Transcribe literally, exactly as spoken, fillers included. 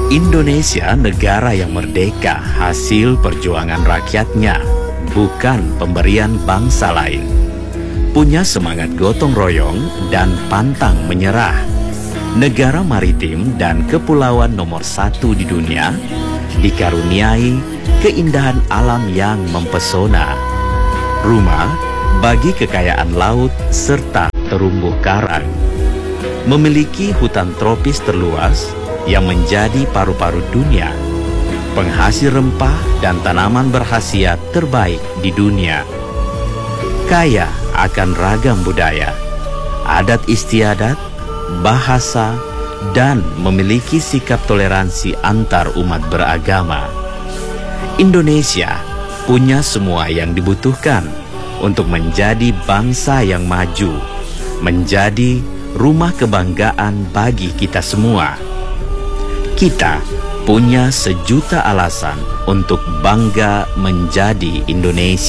Indonesia negara yang merdeka hasil perjuangan rakyatnya, bukan pemberian bangsa lain. Punya semangat gotong royong dan pantang menyerah. Negara maritim dan kepulauan nomor satu di dunia, dikaruniai keindahan alam yang mempesona. Rumah bagi kekayaan laut serta terumbu karang. Memiliki hutan tropis terluas yang menjadi paru-paru dunia, penghasil rempah dan tanaman berkhasiat terbaik di dunia. Kaya akan ragam budaya, adat istiadat, bahasa, dan memiliki sikap toleransi antar umat beragama. Indonesia punya semua yang dibutuhkan untuk menjadi bangsa yang maju, menjadi rumah kebanggaan bagi kita semua. Kita punya sejuta alasan untuk bangga menjadi Indonesia.